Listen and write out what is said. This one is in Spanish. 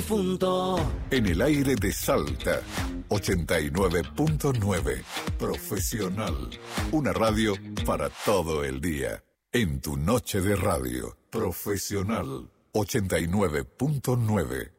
difunto. En el aire de Salta, 89.9. Profesional. Una radio para todo el día. En tu noche de radio. Profesional. 89.9.